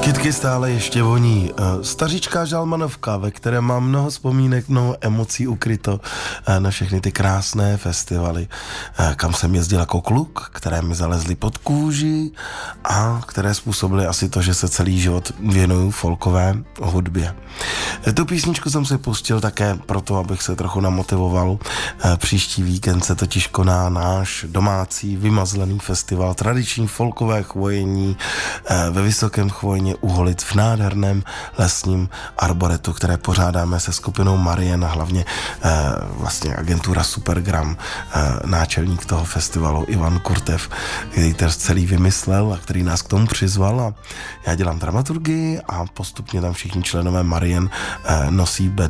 Kytky stále ještě voní. Stařičká žalmanovka, ve které mám mnoho vzpomínek, mnoho emocí ukryto na všechny ty krásné festivaly, kam jsem jezdil jako kluk, které mi zalezly pod kůži a které způsobily asi to, že se celý život věnuju folkové hudbě. Tu písničku jsem si pustil také proto, abych se trochu namotivoval. Příští víkend se totiž koná náš domácí vymazlený festival tradiční folkové chvojení ve Vysokém Chvojně u Holic v nádherném lesním arboretu, které pořádáme se skupinou Marien a hlavně vlastně agentura Supergram, náčelník toho festivalu Ivan Kurtev, který to celý vymyslel a který nás k tomu přizval, a já dělám dramaturgii a postupně tam všichni členové Marien nosí